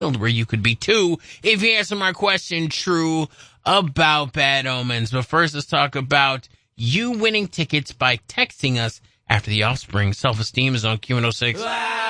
where you could be too if you answer my question true about bad omens. But first, let's talk about you winning tickets by texting us after The Offspring. Self-Esteem is on Q106.